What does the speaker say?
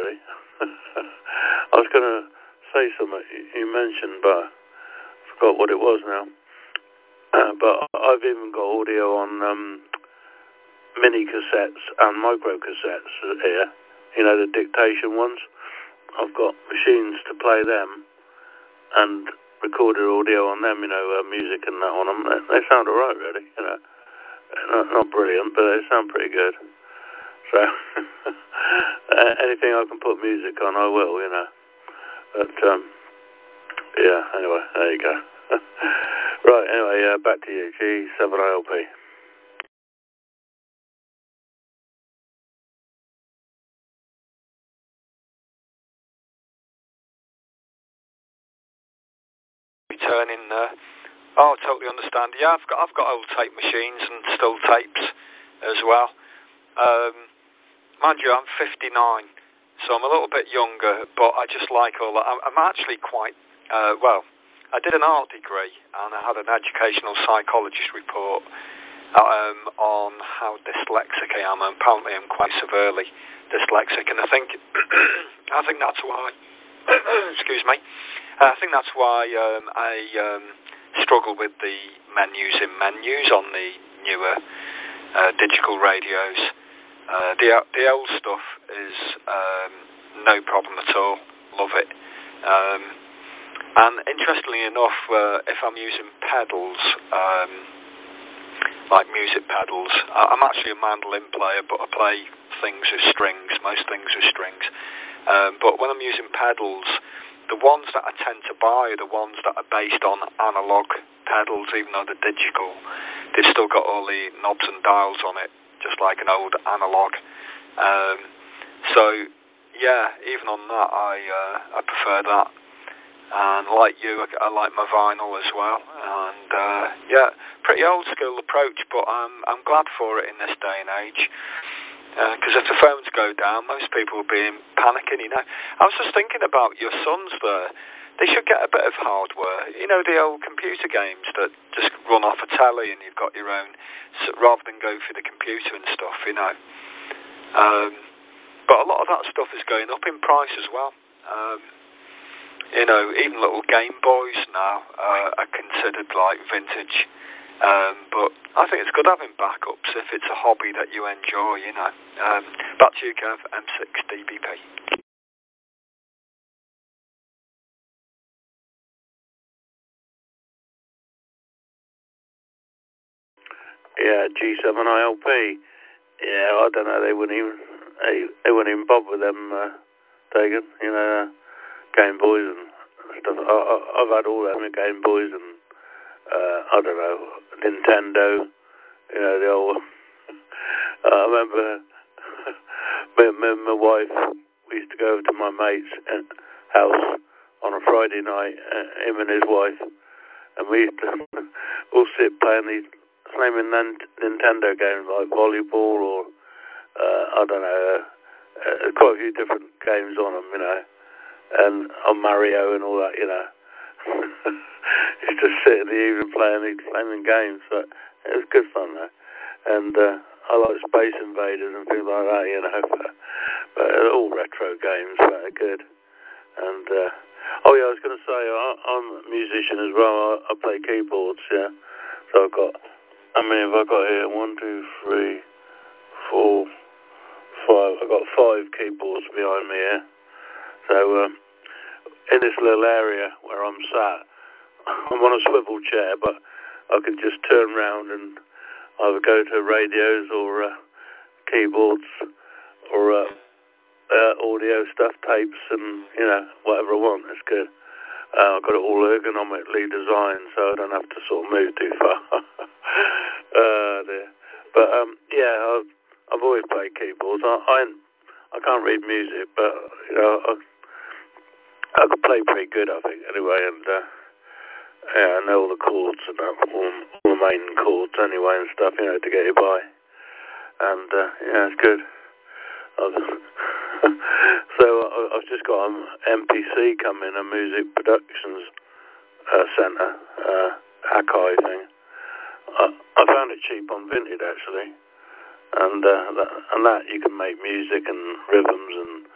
really. I was going to say something you mentioned, but I forgot what it was now. But I've even got audio on mini cassettes and micro cassettes here. You know, the dictation ones. I've got machines to play them and recorded audio on them, you know, music and that on them. They sound alright, really, you know. Not brilliant, but they sound pretty good. So, anything I can put music on, I will, you know. But, yeah, anyway, there you go. Right, anyway, back to you, G7ILP. Returning there. Oh, I totally understand. Yeah, I've got old tape machines and still tapes as well. Mind you, I'm 59, so I'm a little bit younger, but I just like all that. I'm actually quite, well, I did an art degree and I had an educational psychologist report on how dyslexic I am, and apparently I'm quite severely dyslexic, and I think that's why, excuse me, I think that's why I struggle with the menus on the newer digital radios. The old stuff is no problem at all. Love it. And interestingly enough, if I'm using pedals, like music pedals, I'm actually a mandolin player, but I play things with strings, most things with strings. But when I'm using pedals, the ones that I tend to buy are the ones that are based on analog pedals, even though they're digital. They've still got all the knobs and dials on it, just like an old analog. So, yeah, even on that, I prefer that. And like you, I like my vinyl as well. And, yeah, pretty old school approach, but I'm glad for it in this day and age. Because if the phones go down, most people will be panicking, you know. I was just thinking about your sons there. They should get a bit of hardware. You know, the old computer games that just run off a telly and you've got your own, rather than go through the computer and stuff, you know. But a lot of that stuff is going up in price as well. You know, even little Game Boys now are considered like vintage. But I think it's good having backups if it's a hobby that you enjoy, you know. Back to you, Kev, M6DBP. Yeah, G7ILP. Yeah, I don't know. They wouldn't even bother with them taken. You know, Game Boys and stuff. I've had all them Game Boys and I don't know, Nintendo. You know, the old. I remember me and my wife. We used to go to my mate's house on a Friday night. Him and his wife, and we used to all sit playing these flaming Nintendo games like volleyball or I don't know, quite a few different games on them, you know, and on Mario and all that, you know. Used to sit in the evening playing these flaming games, but it was good fun though. And I like Space Invaders and things like that, you know. But all retro games, very good. And oh yeah, I was going to say I'm a musician as well. I play keyboards, yeah. So I've got. How many have I got here? 1, 2, 3, 4, 5. I've got 5 keyboards behind me here. So in this little area where I'm sat, I'm on a swivel chair, but I can just turn around and either go to radios or keyboards or audio stuff, tapes, and you know whatever I want. It's good. I've got it all ergonomically designed, so I don't have to sort of move too far. But yeah, I've always played keyboards. I can't read music, but you know I could play pretty good, I think. Anyway, and yeah, I know all the chords and all the main chords anyway and stuff, you know, to get you by. And yeah, it's good. So I've just got an MPC coming, a music productions centre, Akai thing. I found it cheap on Vinted actually, and that you can make music and rhythms and